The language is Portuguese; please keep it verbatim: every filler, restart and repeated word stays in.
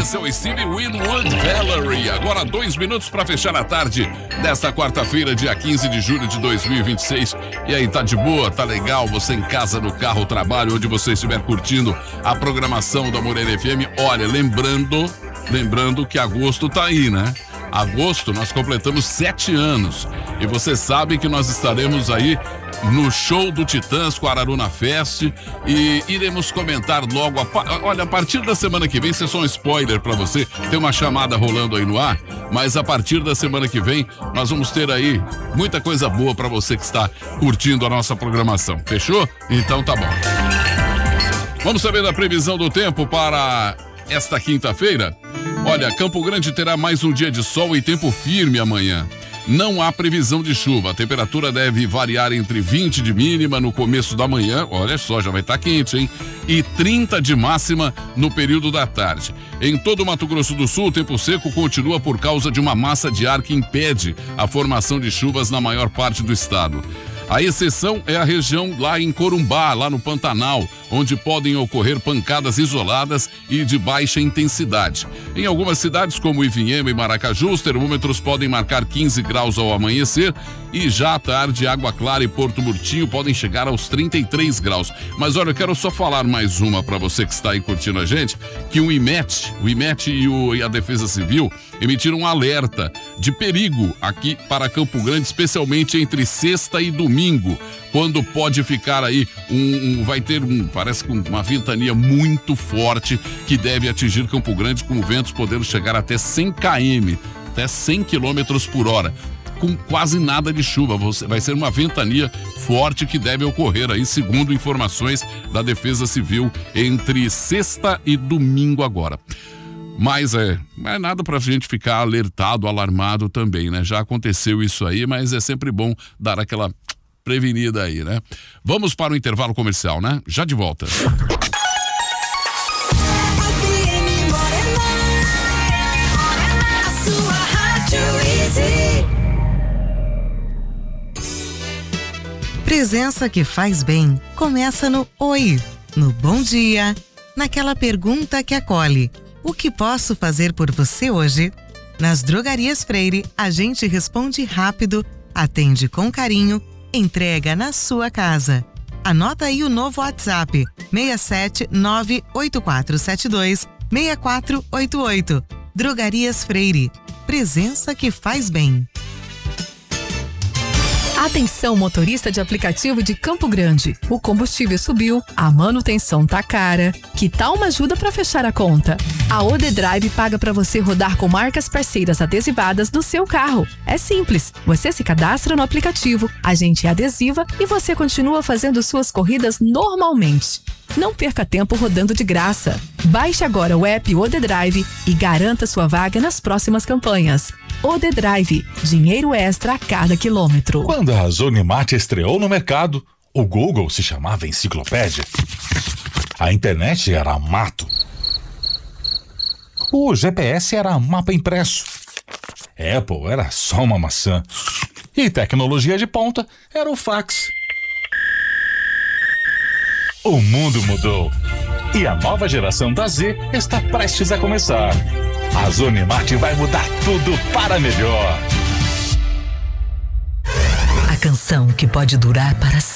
Esse é o Stevie Winwood Valerie. Agora dois minutos para fechar a tarde desta quarta-feira, dia quinze de julho de dois mil e vinte e seis. E aí, tá de boa? Tá legal? Você em casa, no carro, trabalho, onde você estiver curtindo a programação da Morena F M. Olha, lembrando, lembrando que agosto tá aí, né? Agosto nós completamos sete anos e você sabe que nós estaremos aí no show do Titãs com a Araruna Fest e iremos comentar logo, a, olha, a partir da semana que vem, isso é só um spoiler pra você, tem uma chamada rolando aí no ar, mas a partir da semana que vem nós vamos ter aí muita coisa boa pra você que está curtindo a nossa programação, fechou? Então tá bom. Vamos saber da previsão do tempo para esta quinta-feira? Olha, Campo Grande terá mais um dia de sol e tempo firme amanhã. Não há previsão de chuva. A temperatura deve variar entre vinte de mínima no começo da manhã, olha só, já vai estar quente, hein? E trinta de máxima no período da tarde. Em todo o Mato Grosso do Sul, o tempo seco continua por causa de uma massa de ar que impede a formação de chuvas na maior parte do estado. A exceção é a região lá em Corumbá, lá no Pantanal, onde podem ocorrer pancadas isoladas e de baixa intensidade. Em algumas cidades, como Ivinhema e Maracaju, os termômetros podem marcar quinze graus ao amanhecer e já à tarde, Água Clara e Porto Murtinho podem chegar aos trinta e três graus. Mas olha, eu quero só falar mais uma para você que está aí curtindo a gente, que o IMET, o IMET e, o, e a Defesa Civil emitiram um alerta de perigo aqui para Campo Grande, especialmente entre sexta e domingo, quando pode ficar aí um, um vai ter um, parece que uma ventania muito forte que deve atingir Campo Grande, com ventos podendo chegar até cem quilômetros, até cem quilômetros por hora, com quase nada de chuva. Vai ser uma ventania forte que deve ocorrer aí, segundo informações da Defesa Civil, entre sexta e domingo agora. Mas é, não é nada pra gente ficar alertado, alarmado também, né? Já aconteceu isso aí, mas é sempre bom dar aquela prevenida aí, né? Vamos para o intervalo comercial, né? Já de volta. Presença que faz bem começa no Oi, no bom dia, naquela pergunta que acolhe. O que posso fazer por você hoje? Nas Drogarias Freire, a gente responde rápido, atende com carinho, entrega na sua casa. Anota aí o novo WhatsApp, seis sete nove oito quatro sete dois seis quatro oito oito. Drogarias Freire, presença que faz bem. Atenção, motorista de aplicativo de Campo Grande. O combustível subiu, a manutenção tá cara. Que tal uma ajuda para fechar a conta? A O D Drive paga para você rodar com marcas parceiras adesivadas no seu carro. É simples. Você se cadastra no aplicativo, a gente adesiva e você continua fazendo suas corridas normalmente. Não perca tempo rodando de graça. Baixe agora o app O D Drive e garanta sua vaga nas próximas campanhas. O D Drive, dinheiro extra a cada quilômetro. Quando a Zonimat estreou no mercado, o Google se chamava enciclopédia. A internet era mato. O G P S era mapa impresso. Apple era só uma maçã. E tecnologia de ponta era o fax. O mundo mudou. E a nova geração da Z está prestes a começar. A Zonimat vai mudar tudo para melhor. A canção que pode durar para sempre.